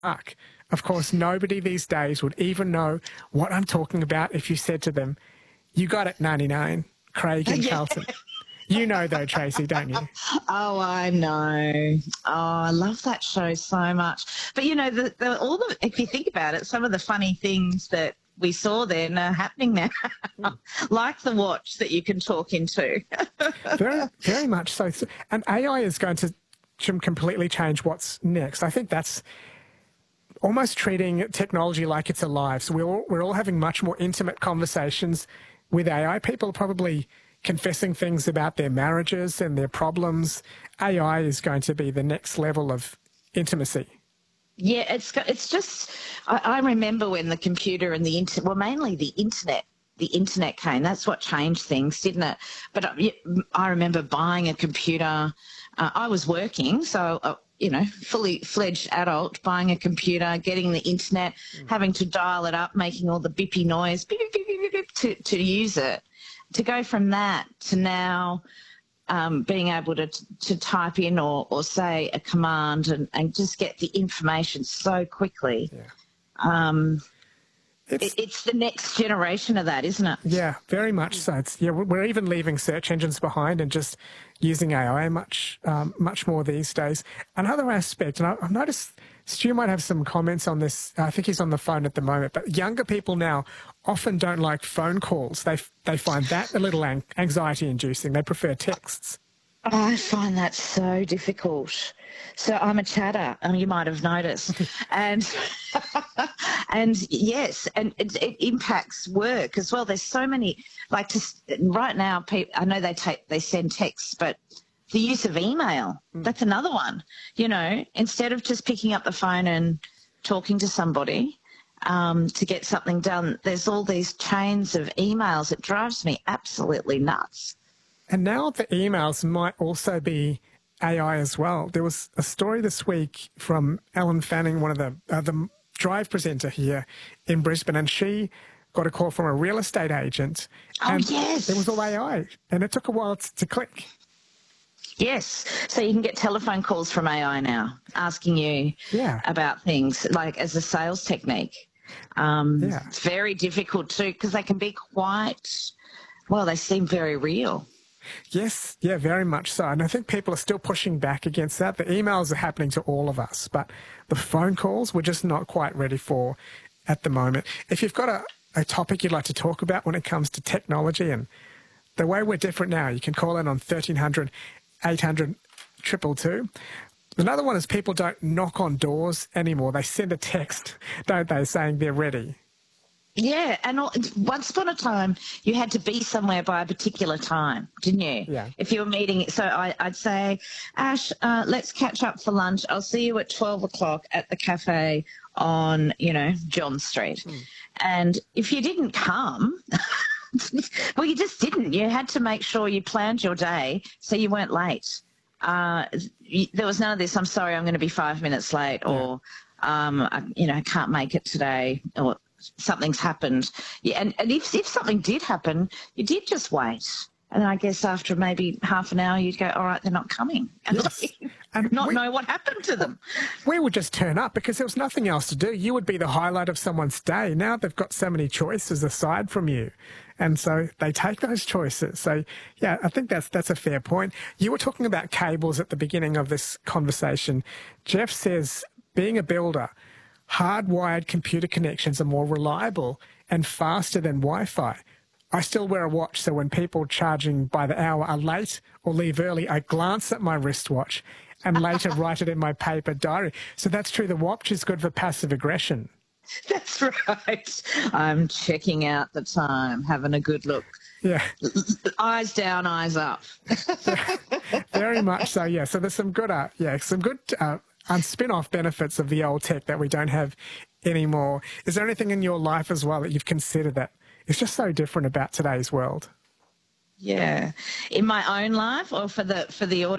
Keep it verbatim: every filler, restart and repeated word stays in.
mark. Of course, nobody these days would even know what I'm talking about if you said to them, "You got it, ninety-nine, Craig and Yeah. Carlton." You know though, Tracy, don't you? Oh, I know. Oh, I love that show so much. But, you know, the, the, all the if you think about it, some of the funny things that we saw then are happening now, like the watch that you can talk into. Very, very much so. And A I is going to completely change what's next. I think that's almost treating technology like it's alive. So we're all, we're all having much more intimate conversations with A I. People are probably confessing things about their marriages and their problems. A I is going to be the next level of intimacy. Yeah, it's it's just, I, I remember when the computer and the internet, well, mainly the internet, the internet came. That's what changed things, didn't it? But I, I remember buying a computer. Uh, I was working, so, uh, you know, fully fledged adult, buying a computer, getting the internet, mm. having to dial it up, making all the bippy noise beep, beep, beep, beep, beep, to, to use it. To go from that to now um, being able to to type in or, or say a command and, and just get the information so quickly. Yeah. Um, it's, it, it's the next generation of that, isn't it? Yeah, very much so. It's, yeah, we're even leaving search engines behind and just using A I much um, much more these days. Another aspect, and I, I've noticed Stu might have some comments on this. I think he's on the phone at the moment, but younger people now often don't like phone calls. They they find that a little anxiety inducing. They prefer texts. I find that so difficult. So I'm a chatter, and you might have noticed, and and yes, and it, it impacts work as well. There's so many, like just right now, people, I know they take they send texts, but the use of email, mm. that's another one. You know, instead of just picking up the phone and talking to somebody um, to get something done, there's all these chains of emails. It drives me absolutely nuts. And now the emails might also be A I as well. There was a story this week from Ellen Fanning, one of the, uh, the Drive presenter here in Brisbane, and she got a call from a real estate agent. Oh, and yes. It was all A I, and it took a while to click. Yes. So you can get telephone calls from A I now asking you yeah. about things, like as a sales technique. Um, yeah. It's very difficult too, because they can be quite, well, they seem very real. Yes, yeah, very much so. And I think people are still pushing back against that. The emails are happening to all of us, but the phone calls we're just not quite ready for at the moment. If you've got a, a topic you'd like to talk about when it comes to technology and the way we're different now, you can call in on thirteen hundred, eight hundred, two two two. Another one is people don't knock on doors anymore. They send a text, don't they, saying they're ready. Yeah, and all, once upon a time, you had to be somewhere by a particular time, didn't you? Yeah. If you were meeting, so I, I'd say, Ash, uh, let's catch up for lunch. I'll see you at twelve o'clock at the cafe on, you know, John Street. Mm. And if you didn't come, well, you just didn't. You had to make sure you planned your day so you weren't late. Uh, there was none of this, I'm sorry, I'm going to be five minutes late, yeah. or, um, I, you know, I can't make it today, or something's happened. Yeah, and, and if, if something did happen, you did just wait. And I guess after maybe half an hour, you'd go, all right, they're not coming. And, yes. like, and not we, know what happened to them. We would just turn up because there was nothing else to do. You would be the highlight of someone's day. Now they've got so many choices aside from you. And so they take those choices. So, yeah, I think that's that's a fair point. You were talking about cables at the beginning of this conversation. Jeff says, being a builder, hardwired computer connections are more reliable and faster than Wi-Fi. I still wear a watch, so when people charging by the hour are late or leave early, I glance at my wristwatch and later write it in my paper diary. So that's true. The watch is good for passive aggression. That's right. I'm checking out the time, having a good look. Yeah. Eyes down, eyes up. Yeah, very much so, yeah. So there's some good, uh, yeah, some good uh, and spin-off benefits of the old tech that we don't have anymore. Is there anything in your life as well that you've considered that is just so different about today's world? Yeah. In my own life or for the for the audience?